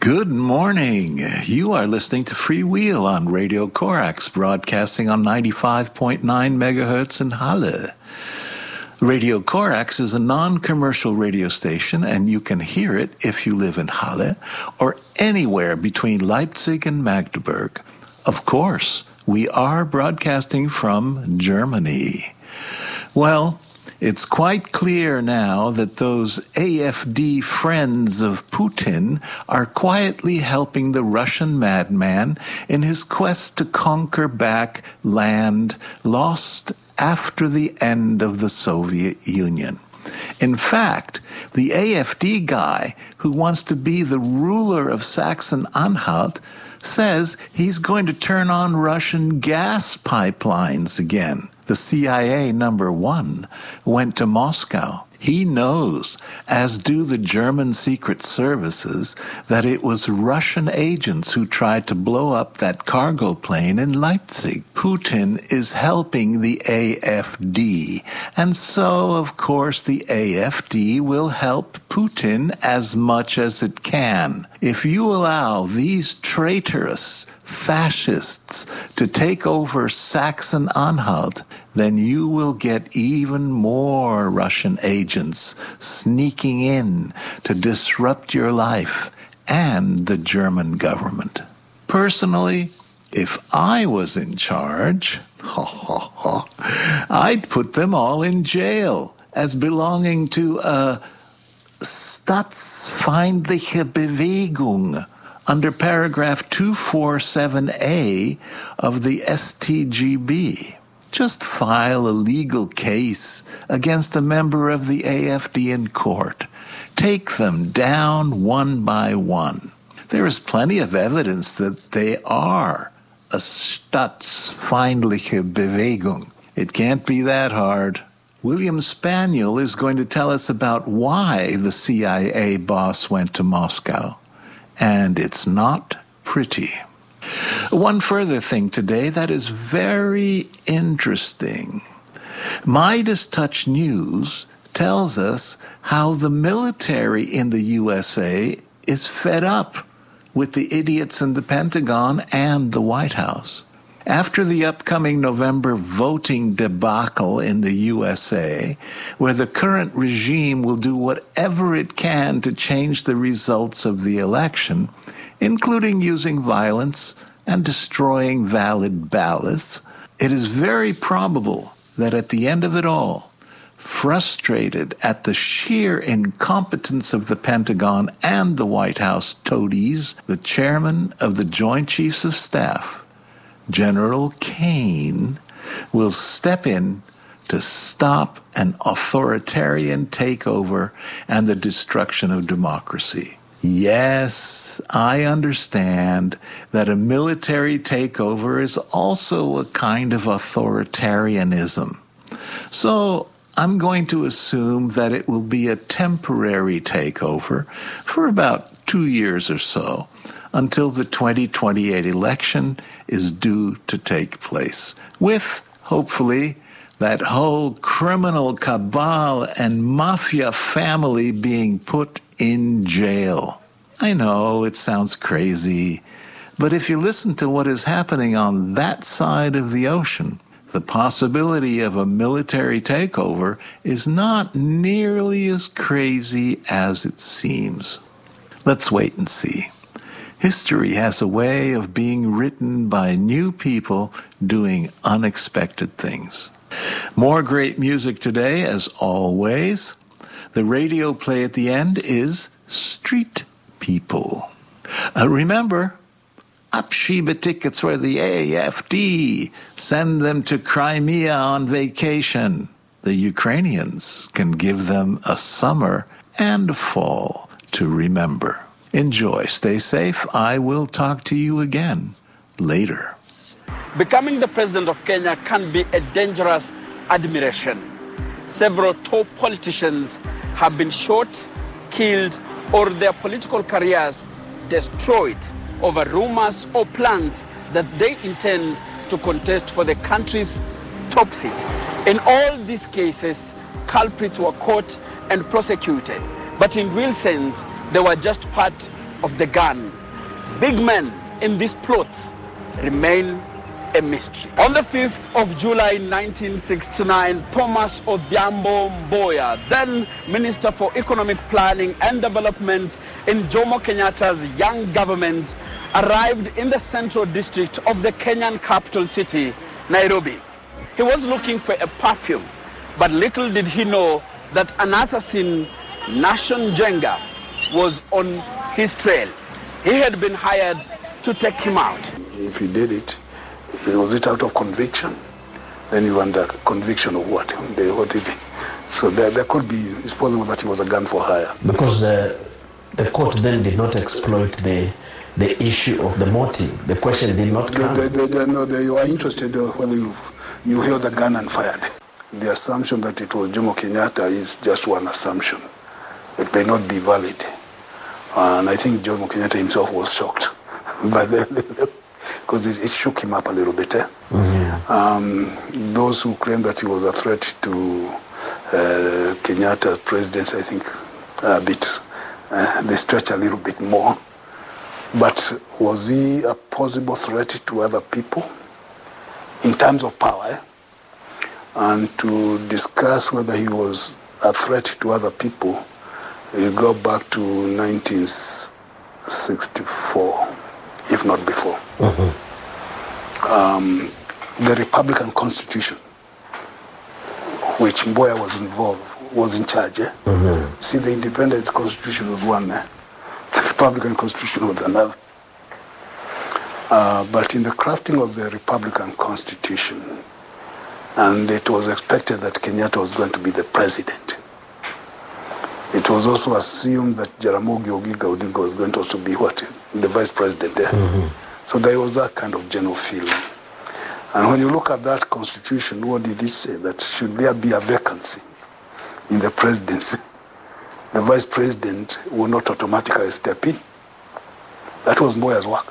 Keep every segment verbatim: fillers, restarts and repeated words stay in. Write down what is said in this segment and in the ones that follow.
Good morning. You are listening to Freewheel on Radio Corax, broadcasting on ninety-five point nine megahertz in Halle. Radio Corax is a non-commercial radio station, and you can hear it if you live in Halle or anywhere between Leipzig and Magdeburg. Of course, we are broadcasting from Germany. Well, it's quite clear now that those A F D friends of Putin are quietly helping the Russian madman in his quest to conquer back land lost after the end of the Soviet Union. In fact, the A F D guy who wants to be the ruler of Saxony-Anhalt says he's going to turn on Russian gas pipelines again. The C I A number one went to Moscow. He knows, as do the German secret services, that it was Russian agents who tried to blow up that cargo plane in Leipzig. Putin is helping the A F D, and so, of course, the A F D will help Putin as much as it can. If you allow these traitorous fascists to take over Saxony-Anhalt, then you will get even more Russian agents sneaking in to disrupt your life and the German government. Personally, if I was in charge, I'd put them all in jail as belonging to a Staatsfeindliche Bewegung under paragraph two forty-seven A of the S T G B. Just file a legal case against a member of the A F D in court. Take them down one by one. There is plenty of evidence that they are a Staatsfeindliche Bewegung. It can't be that hard. William Spaniel is going to tell us about why the C I A boss went to Moscow. And it's not pretty. One further thing today that is very interesting. Midas Touch News tells us how the military in the U S A is fed up with the idiots in the Pentagon and the White House. After the upcoming November voting debacle in the U S A, where the current regime will do whatever it can to change the results of the election, including using violence and destroying valid ballots, it is very probable that at the end of it all, frustrated at the sheer incompetence of the Pentagon and the White House toadies, the chairman of the Joint Chiefs of Staff, General Kane, will step in to stop an authoritarian takeover and the destruction of democracy. Yes, I understand that a military takeover is also a kind of authoritarianism. So I'm going to assume that it will be a temporary takeover for about two years or so, until the twenty twenty-eight election is due to take place, with, hopefully, that whole criminal cabal and mafia family being put in jail. I know it sounds crazy, but if you listen to what is happening on that side of the ocean, the possibility of a military takeover is not nearly as crazy as it seems. Let's wait and see. History has a way of being written by new people doing unexpected things. More great music today, as always. The radio play at the end is Street People. Uh, remember, Abschiebe tickets for the A F D. Send them to Crimea on vacation. The Ukrainians can give them a summer and a fall to remember. Enjoy. Stay safe. I will talk to you again later. Becoming the president of Kenya can be a dangerous admiration. Several top politicians have been shot, killed, or their political careers destroyed over rumors or plans that they intend to contest for the country's top seat. In all these cases, culprits were caught and prosecuted, but in real sense, they were just part of the gun. big men in these plots remain a mystery. On the fifth of July nineteen sixty-nine, Thomas Odhiambo Mboya, then Minister for Economic Planning and Development in Jomo Kenyatta's young government, arrived in the central district of the Kenyan capital city, Nairobi. He was looking for a perfume, but little did he know that an assassin, Nation Jenga, was on his trail. He had been hired to take him out. If he did it, was it out of conviction? Then you wonder, conviction of what? They, what did he? So there, there could be, it's possible that he was a gun for hire. Because the, the court then did not exploit the the issue of the motive. The question did not come. They, they, they, no, they were interested whether you, you held the gun and fired. The assumption that it was Jomo Kenyatta is just one assumption. It may not be valid. Uh, and I think Jomo Kenyatta himself was shocked by the because it, it shook him up a little bit. Eh? Mm-hmm. um, those who claim that he was a threat to uh, Kenyatta's presidency, I think a bit, uh, they stretch a little bit more. But was he a possible threat to other people in terms of power? Eh? And to discuss whether he was a threat to other people, you go back to nineteen sixty-four, if not before. Mm-hmm. Um, the Republican Constitution, which Mboya was involved, was in charge. Eh? Mm-hmm. See, the Independence Constitution was one. Eh? The Republican Constitution was another. Uh, but in the crafting of the Republican Constitution, and it was expected that Kenyatta was going to be the president. It was also assumed that Jaramogi Oginga Odinga was going to also be what? The vice president there. Mm-hmm. So there was that kind of general feeling. And when you look at that constitution, what did it say? That should there be a vacancy in the presidency, the vice president will not automatically step in. That was Mboya's work.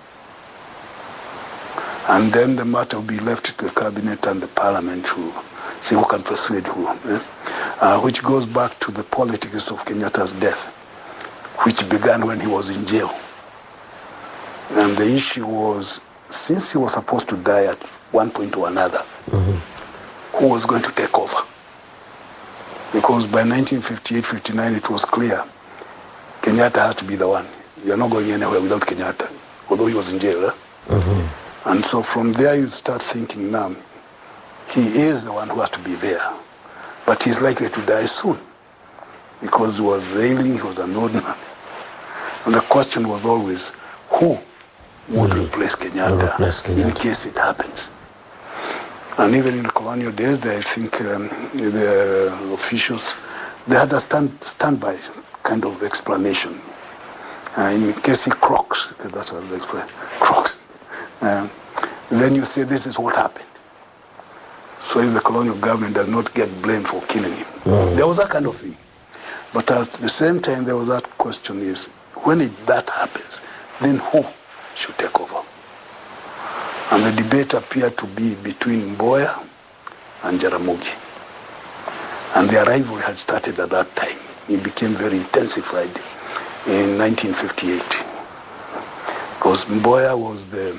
And then the matter will be left to the cabinet and the parliament to see who can persuade who. Eh? Uh, which goes back to the politics of Kenyatta's death, which began when he was in jail. And the issue was, since he was supposed to die at one point or another, mm-hmm. who was going to take over? Because by nineteen fifty-eight fifty-nine, it was clear Kenyatta has to be the one. You're not going anywhere without Kenyatta, although he was in jail. Eh? Mm-hmm. And so from there you start thinking, now, he is the one who has to be there. But he's likely to die soon because he was ailing, he was an old man. And the question was always, who would mm-hmm. replace, Kenyatta replace Kenyatta in case it happens? And even in the colonial days, they, I think um, the officials, they had a stand, standby kind of explanation. Uh, in case he croaks, because that's how they explain, croaks. Um, then you say, this is what happened. So if the colonial government does not get blamed for killing him. Mm. There was that kind of thing. But at the same time, there was that question is, when it, that happens, then who should take over? And the debate appeared to be between Mboya and Jaramogi. And the rivalry had started at that time. It became very intensified in nineteen fifty-eight. Because Mboya was the,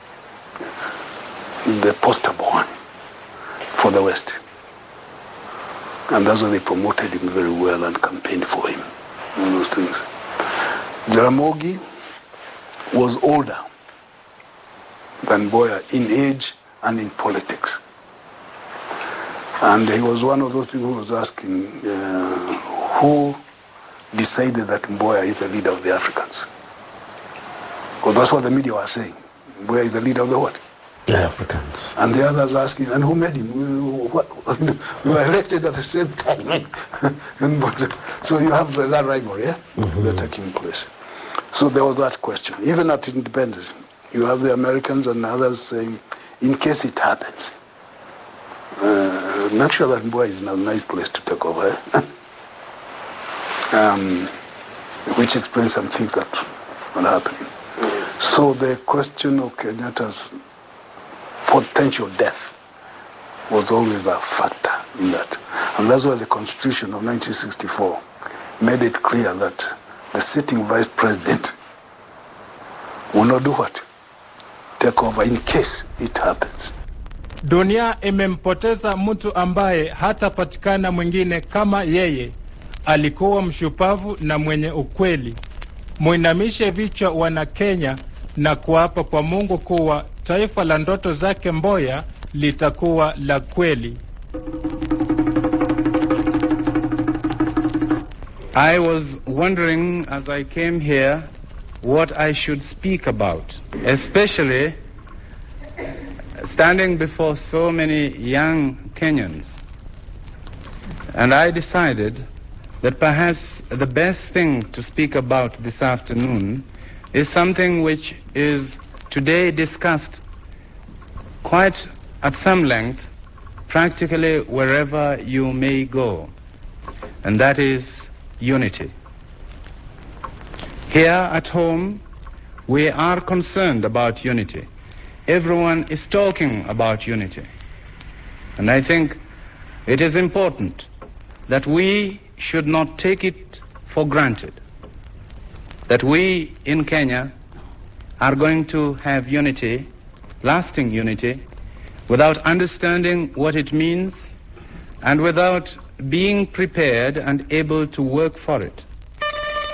the poster boy for the West. And that's why they promoted him very well and campaigned for him. All those things. Jaramogi was older than Mboya in age and in politics. And he was one of those people who was asking, uh, who decided that Mboya is the leader of the Africans? Because that's what the media was saying. Mboya is the leader of the what? The Africans. And the others asking, and who made him? What? We were elected at the same time. and but, so you have that rivalry, yeah? Mm-hmm. They're taking place. So there was that question. Even at independence, you have the Americans and others saying, in case it happens, uh, make sure that Mboya is in a nice place to take over. Eh? um, which explains some things that are happening. So the question of Kenyatta's potential death was always a factor in that. And that's why the Constitution of nineteen sixty-four made it clear that the sitting vice president will not do what? Take over in case it happens. Dunia imempoteza mtu ambaye hatapatikana mwingine kama yeye. Alikuwa mshupavu na mwenye ukweli. Muinamishe vichwa wana Kenya na kuapa kwa Mungu kuwa taifa la ndoto zake Mboya litakuwa la kweli. I was wondering as I came here what I should speak about, especially standing before so many young Kenyans. And I decided that perhaps the best thing to speak about this afternoon is something which is today discussed quite at some length, practically wherever you may go, and that is unity. Here at home, we are concerned about unity. Everyone is talking about unity. And I think it is important that we should not take it for granted that we in Kenya are going to have unity, lasting unity, without understanding what it means and without being prepared and able to work for it.